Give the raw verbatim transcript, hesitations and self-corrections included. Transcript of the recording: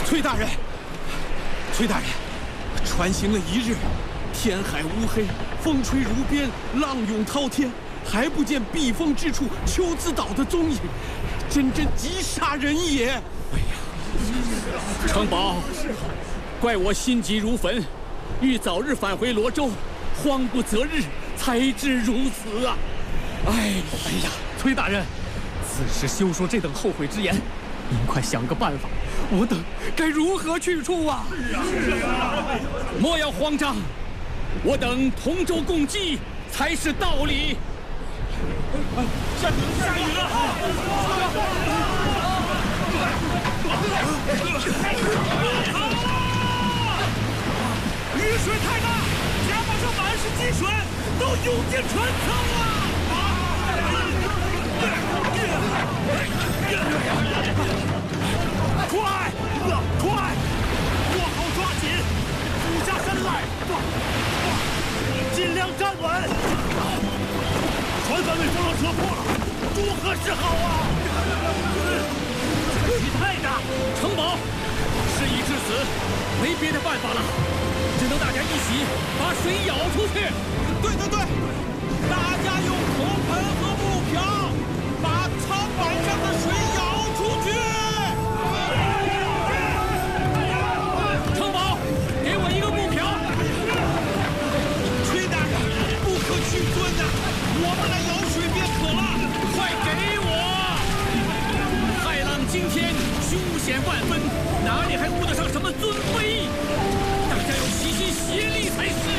崔大人，崔大人，船行了一日，天海乌黑，风吹如鞭，浪涌滔天，还不见避风之处秋子岛的踪影，真真急煞人也！哎呀， 城堡，怪我心急如焚，欲早日返回罗州，慌不择日，才至如此啊！哎，哎呀，崔大人，此时休说这等后悔之言，您快想个办法，我等该如何去处啊？是啊，是啊！莫要慌张，我等同舟共济才是道理。下雨了，下雨了！雨水太大，甲板上满是积水，都涌进船舱了！快，快，握好抓紧，俯下身来，尽量站稳。船帆被风浪扯破了，如何是好啊？雨太大，城堡，事已至此，没别的办法了，只能大家一起把水舀出去。 对对对，大家用口盆和木瓢把舱板上的水舀出去。 城堡，给我一个木瓢。 崔大人，不可屈尊呐、啊！我们来舀水便可了， 快给我！海浪惊天，凶险万分，哪里还顾得上什么尊卑？大家要齐心协力才是。